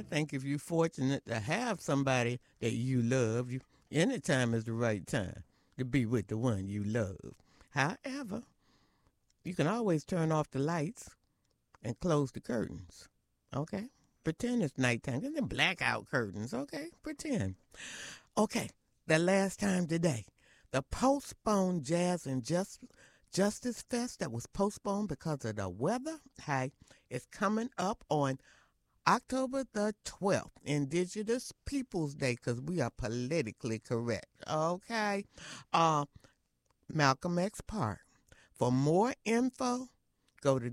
think if you're fortunate to have somebody that you love, anytime is the right time to be with the one you love. However, you can always turn off the lights and close the curtains. Okay? Pretend it's nighttime. Get them blackout curtains, okay? Pretend. Okay, the last time today, the postponed Jazz and Justice Fest that was postponed because of the weather, hey, is coming up on October the 12th, Indigenous Peoples Day, because we are politically correct, okay? Uh, Malcolm X Park. For more info, go to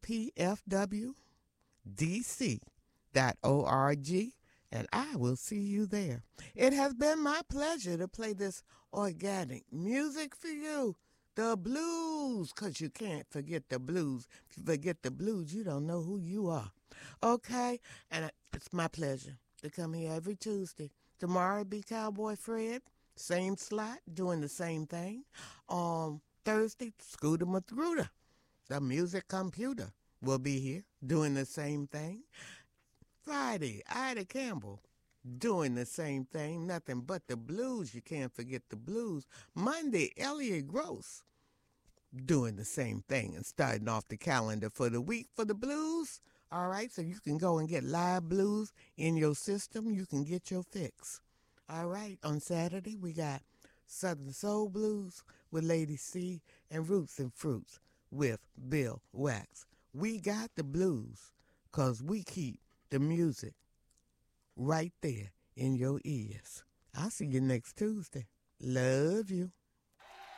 WPFWDC.org and I will see you there. It has been my pleasure to play this organic music for you. The blues, because you can't forget the blues. If you forget the blues, you don't know who you are. Okay? And it's my pleasure to come here every Tuesday. Tomorrow be Cowboy Fred, same slot, doing the same thing. Thursday, Scooter Magruder, the music computer, will be here doing the same thing. Friday, Ida Campbell, doing the same thing. Nothing but the blues. You can't forget the blues. Monday, Elliot Gross, doing the same thing and starting off the calendar for the week for the blues. All right, so you can go and get live blues in your system. You can get your fix. All right, on Saturday, we got Southern Soul Blues with Lady C and Roots and Fruits with Bill Wax. We got the blues because we keep the music right there in your ears. I'll see you next Tuesday. Love you.